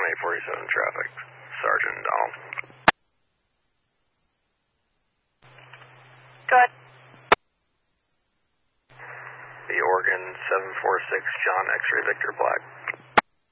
847 traffic. Sergeant Donald. Go ahead. The Oregon 746 John X-ray Victor Black.